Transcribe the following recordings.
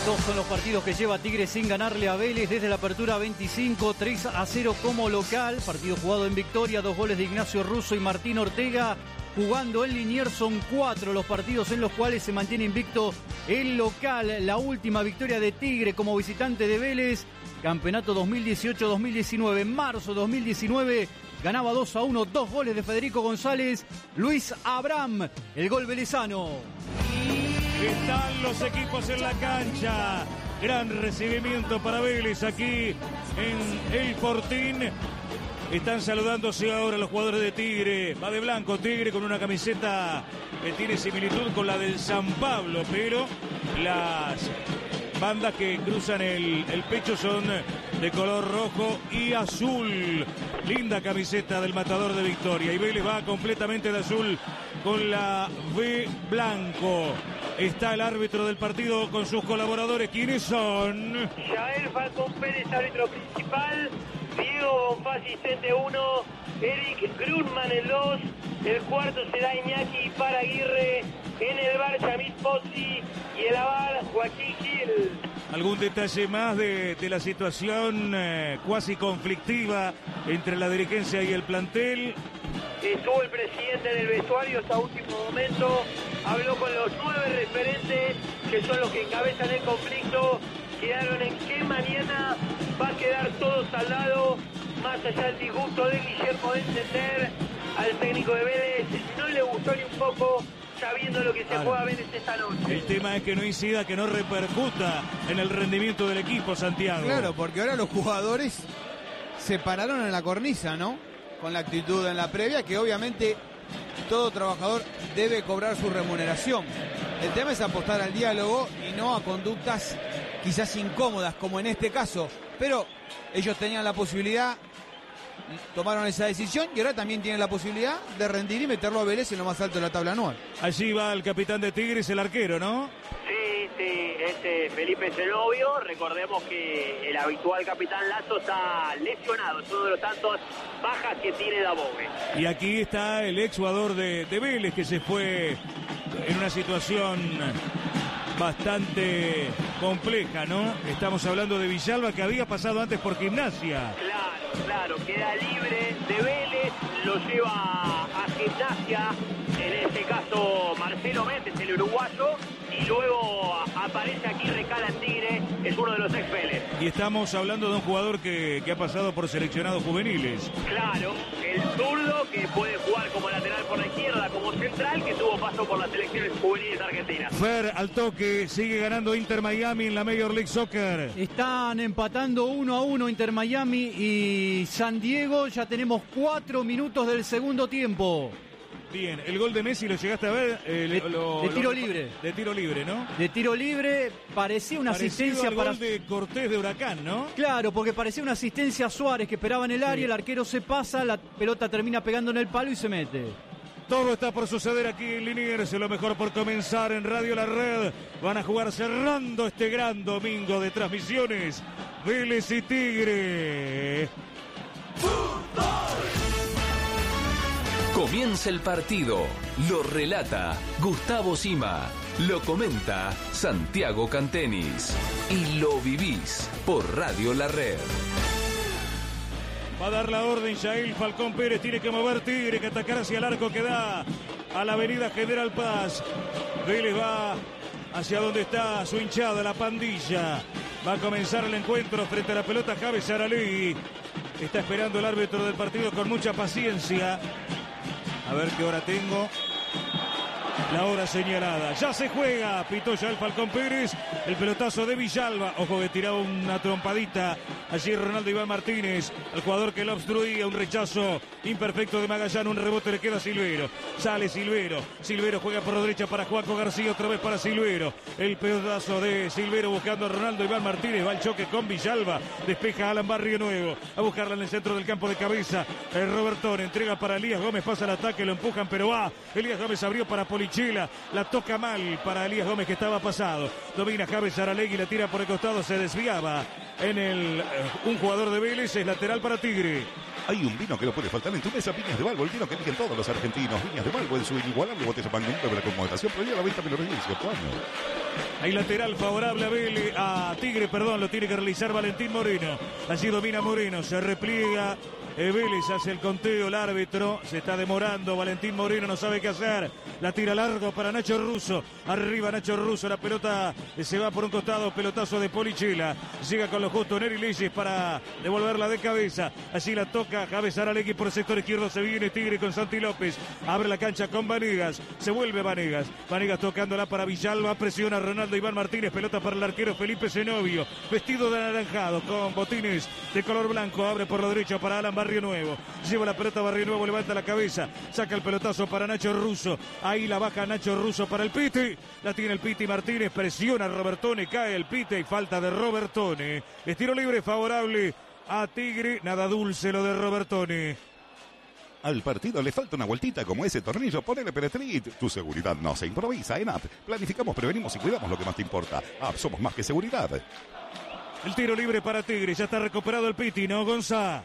Dos son los partidos que lleva Tigre sin ganarle a Vélez desde la apertura 25, 3-0 como local. Partido jugado en victoria, 2 goles de Ignacio Russo y Martín Ortega. Jugando en Liniers son 4 los partidos en los cuales se mantiene invicto el local. La última victoria de Tigre como visitante de Vélez, campeonato 2018-2019, en marzo 2019, ganaba 2-1, 2 goles de Federico González, Luis Abraham, el gol velezano. Están los equipos en la cancha. Gran recibimiento para Vélez aquí en El Fortín. Están saludándose ahora los jugadores de Tigre. Va de blanco Tigre con una camiseta que tiene similitud con la del San Pablo, pero las bandas que cruzan el pecho son de color rojo y azul. Linda camiseta del Matador de Victoria. Y Vélez va completamente de azul con la B blanco. Está el árbitro del partido con sus colaboradores. ¿Quiénes son? Yael Falcón Pérez, árbitro principal. Diego Bonfá, asistente 1. Eric Grunman, el 2. El cuarto será Iñaki Paraguirre. En el bar, Yamil Pozzi. Y el aval, Joaquín Gil. ¿Algún detalle más de la situación cuasi conflictiva entre la dirigencia y el plantel? Estuvo el presidente en el vestuario hasta último momento. Habló con los 9 referentes que son los que encabezan el conflicto. Quedaron en que mañana va a quedar todo saldado. Más allá del disgusto de Guillermo de entender, al técnico de Vélez no le gustó ni un poco, sabiendo lo que se juega Vélez esta noche. El tema es que no incida, que no repercuta en el rendimiento del equipo, Santiago. Claro, porque ahora los jugadores se pararon en la cornisa, ¿no? Con la actitud en la previa, que obviamente todo trabajador debe cobrar su remuneración. El tema es apostar al diálogo y no a conductas quizás incómodas, como en este caso. Pero ellos tenían la posibilidad, tomaron esa decisión y ahora también tienen la posibilidad de rendir y meterlo a Vélez en lo más alto de la tabla anual. Allí va el capitán de Tigres, el arquero, ¿no? Sí, Felipe Zenobio. Recordemos que el habitual capitán Lazo está lesionado, es uno de los tantos bajas que tiene Dabove. Y aquí está el ex jugador de Vélez, que se fue en una situación bastante compleja, ¿no? Estamos hablando de Villalba, que había pasado antes por Gimnasia. Claro, queda libre de Vélez, lo lleva a Gimnasia, en este caso Marcelo Méndez, el uruguayo, y luego aparece aquí, recala en Tigre, es uno de los ex Vélez. Y estamos hablando de un jugador que ha pasado por seleccionados juveniles. Claro, el zurdo que puede jugar como lateral por la izquierda, como central, que tuvo paso por las selecciones juveniles argentinas. Fer, al toque, sigue ganando Inter Miami en la Major League Soccer. Están empatando 1-1 Inter Miami y San Diego. Ya tenemos 4 minutos del segundo tiempo. Bien, el gol de Messi lo llegaste a ver. De tiro libre. De tiro libre, ¿no? De tiro libre, parecía una asistencia al para gol de Cortés de Huracán, ¿no? Claro, porque parecía una asistencia a Suárez que esperaba en el área, el arquero se pasa, la pelota termina pegando en el palo y se mete. Todo está por suceder aquí en Liniers, lo mejor por comenzar en Radio La Red. Van a jugar cerrando este gran domingo de transmisiones. Vélez y Tigre. Comienza el partido, lo relata Gustavo Sima, lo comenta Santiago Cantenis y lo vivís por Radio La Red. Va a dar la orden Yael Falcón Pérez, tiene que mover Tigre, que atacar hacia el arco que da a la avenida General Paz. Vélez va hacia donde está su hinchada, la pandilla. Va a comenzar el encuentro frente a la pelota Javes Saralegui. Está esperando el árbitro del partido con mucha paciencia. A ver qué hora tengo. La hora señalada. Ya se juega. Pitó ya el Falcón Pérez. El pelotazo de Villalba. Ojo que tiraba una trompadita. Allí Ronaldo Iván Martínez. El jugador que lo obstruía. Un rechazo imperfecto de Magallán. Un rebote le queda a Silvero. Sale Silvero. Silvero juega por la derecha para Juaco García. Otra vez para Silvero. El pelotazo de Silvero buscando a Ronaldo Iván Martínez. Va el choque con Villalba. Despeja Alan Barrio Nuevo. A buscarla en el centro del campo de cabeza. El Robertón entrega para Elías Gómez. Pasa el ataque. Lo empujan pero va. Elías Gómez abrió para Polichela. La toca mal para Elías Gómez, que estaba pasado. Domina Javes Saralegui, la tira por el costado, se desviaba en un jugador de Vélez, es lateral para Tigre. Hay un vino que no puede faltar en tu mesa, Viñas de Balbo, el vino que eligen todos los argentinos. Viñas de Balbo en su inigualable botella magnífica de la conmemoración prohibida la venta menores de 18 años. Hay lateral favorable a Vélez, a Tigre, perdón, lo tiene que realizar Valentín Moreno. Allí domina Moreno, se repliega. Vélez hace el conteo, el árbitro se está demorando, Valentín Moreno no sabe qué hacer, la tira largo para Nacho Russo, arriba Nacho Russo, la pelota se va por un costado, pelotazo de Polichila, llega con lo justo Neri Leyes para devolverla de cabeza, allí la toca Javes Aralegui por el sector izquierdo, se viene Tigre con Santi López, abre la cancha con Vanegas, se vuelve Vanegas tocándola para Villalba, presiona Ronaldo Iván Martínez, pelota para el arquero Felipe Zenobio, vestido de anaranjado con botines de color blanco, abre por la derecha para Alan Barrio Nuevo, lleva la pelota Barrio Nuevo, levanta la cabeza, saca el pelotazo para Nacho Russo, ahí la baja Nacho Russo para el Piti, la tiene el Piti Martínez, presiona a Robertone, cae el Piti y falta de Robertone, estilo libre favorable a Tigre, nada dulce lo de Robertone. Al partido le falta una vueltita como ese tornillo, ponele Peretrit. Tu seguridad no se improvisa en App. Planificamos, prevenimos y cuidamos lo que más te importa. App, somos más que seguridad. El tiro libre para Tigre, ya está recuperado el Piti, ¿no, Gonzá?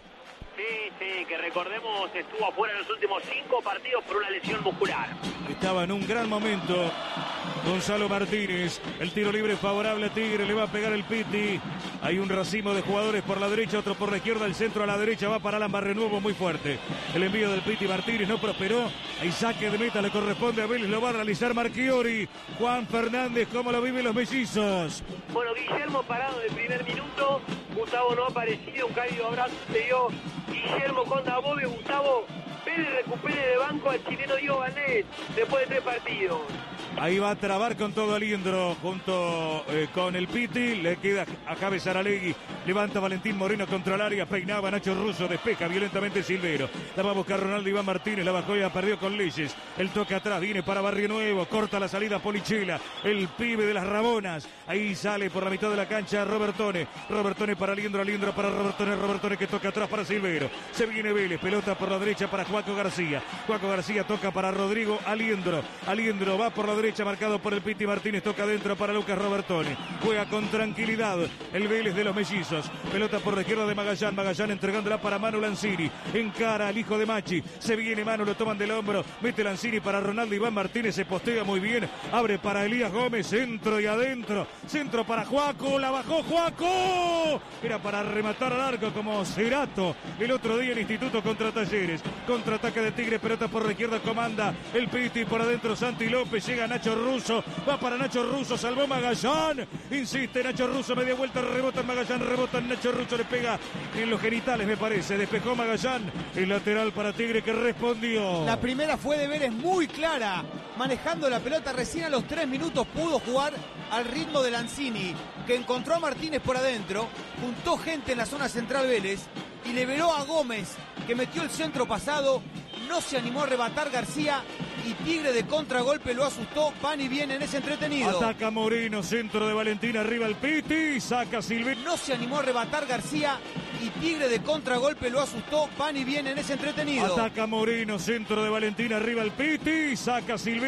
Sí, que recordemos estuvo afuera en los últimos 5 partidos por una lesión muscular. Estaba en un gran momento Gonzalo Martínez, el tiro libre favorable a Tigre, le va a pegar el Piti, hay un racimo de jugadores por la derecha, otro por la izquierda, el centro a la derecha, va para Alan Barrenuevo muy fuerte, el envío del Piti Martínez no prosperó, hay saque de meta, le corresponde a Vélez, lo va a realizar Marchiori, Juan Fernández, ¿cómo lo viven los mellizos? Bueno, Guillermo parado de primer minuto, Gustavo no ha aparecido, un cálido abrazo se dio Guillermo con Dabove, Gustavo Vélez recupere de banco al chileno Diego Ganet después de 3 partidos. Ahí va a trabar con todo Aliendro junto con el Piti, le queda a Javes Aralegui, levanta Valentín Moreno contra el área, peinaba Nacho Russo, despeja violentamente Silvero, la va a buscar Ronaldo Iván Martínez, la bajó y la perdió con Leyes, el toque atrás, viene para Barrio Nuevo, corta la salida Polichela, el pibe de las Rabonas, ahí sale por la mitad de la cancha Robertone para Aliendro, Aliendro para Robertone que toca atrás para Silvero, se viene Vélez, pelota por la derecha para Juaco García toca para Rodrigo Aliendro va por la derecha marcado por el Piti Martínez, toca adentro para Lucas Robertone, juega con tranquilidad el Vélez de los mellizos, pelota por la izquierda de Magallán entregándola para Manu Lanzini, encara al hijo de Machi, se viene Manu, lo toman del hombro, mete Lanzini para Ronaldo Iván Martínez, se postea muy bien, abre para Elías Gómez, centro y adentro, centro para Juaco, la bajó Juaco, era para rematar al arco como Cerato el otro día en Instituto contra Talleres, contraataque de Tigre, pelota por la izquierda, comanda el Piti, por adentro Santi López, llega Nacho Russo, va para Nacho Russo, salvó Magallán, insiste Nacho Russo, media vuelta, rebota en Magallán, rebota en Nacho Russo, le pega en los genitales me parece, despejó Magallán, el lateral para Tigre que respondió. La primera fue de Vélez muy clara, manejando la pelota, recién a los 3 minutos pudo jugar al ritmo de Lanzini, que encontró a Martínez por adentro, juntó gente en la zona central Vélez y liberó a Gómez, que metió el centro pasado, no se animó a arrebatar García y Tigre de contragolpe lo asustó, van y viene en ese entretenido. Ataca Moreno, centro de Valentín, arriba el Piti, saca Silvero. No se animó a arrebatar García y Tigre de contragolpe lo asustó, van y viene en ese entretenido. Ataca Moreno, centro de Valentín, arriba el Piti, saca Silvero.